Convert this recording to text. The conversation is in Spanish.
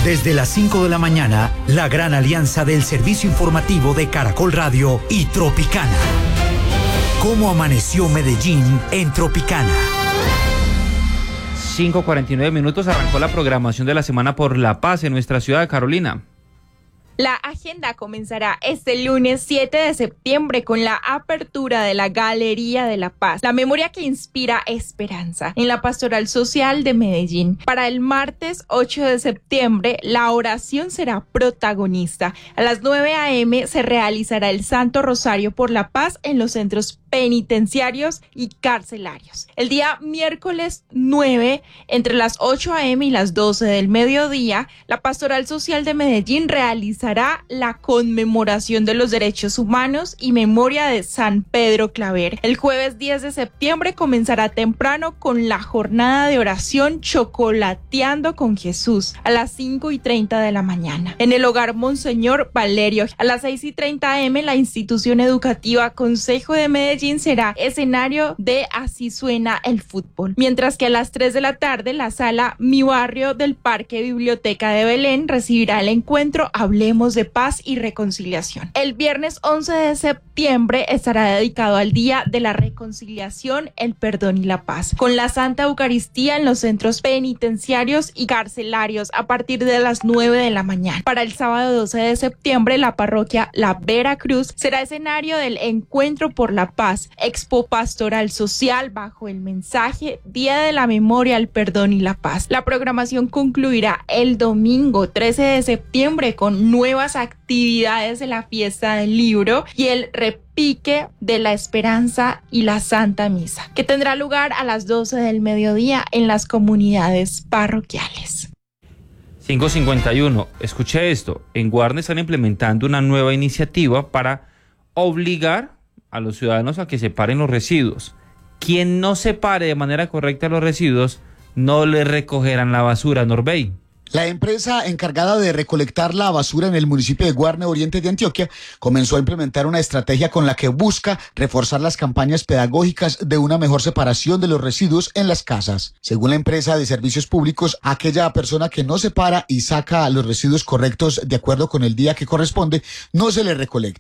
Desde las 5 de la mañana, la gran alianza del servicio informativo de Caracol Radio y Tropicana. ¿Cómo amaneció Medellín en Tropicana? 5:49 minutos, arrancó la programación de la Semana por la Paz en nuestra ciudad de Carolina. La agenda comenzará este lunes 7 de septiembre con la apertura de la Galería de la Paz, la memoria que inspira esperanza, en la Pastoral Social de Medellín. Para el martes 8 de septiembre, la oración será protagonista. A las 9 a.m. se realizará el Santo Rosario por la Paz en los centros penitenciarios y carcelarios. El día miércoles 9, entre las 8 a.m. y las 12 del mediodía, la Pastoral Social de Medellín realizará la conmemoración de los derechos humanos y memoria de San Pedro Claver. El jueves 10 de septiembre comenzará temprano con la jornada de oración Chocolateando con Jesús a las 5:30 de la mañana. En el Hogar Monseñor Valerio, a las 6:30 a.m., la institución educativa Consejo de Medellín será escenario de Así Suena el Fútbol. Mientras que a las 3 de la tarde, la sala Mi Barrio del Parque Biblioteca de Belén recibirá el encuentro Hablemos de Paz y Reconciliación. El viernes 11 de septiembre estará dedicado al Día de la Reconciliación, el Perdón y la Paz, con la Santa Eucaristía en los centros penitenciarios y carcelarios a partir de las 9 de la mañana. Para el sábado 12 de septiembre, la parroquia La Veracruz será escenario del Encuentro por la Paz, Expo Pastoral Social bajo el mensaje Día de la Memoria, el Perdón y la Paz. La programación concluirá el domingo 13 de septiembre con nuevas actividades de la fiesta del libro y el repique de la esperanza y la Santa Misa, que tendrá lugar a las 12 del mediodía en las comunidades parroquiales. 5:51. Escuché esto. En Guarne están implementando una nueva iniciativa para obligar a los ciudadanos a que separen los residuos. Quien no separe de manera correcta los residuos, no le recogerán la basura. Norbey. La empresa encargada de recolectar la basura en el municipio de Guarne, oriente de Antioquia, comenzó a implementar una estrategia con la que busca reforzar las campañas pedagógicas de una mejor separación de los residuos en las casas. Según la empresa de servicios públicos, aquella persona que no separa y saca los residuos correctos de acuerdo con el día que corresponde, no se le recolecta.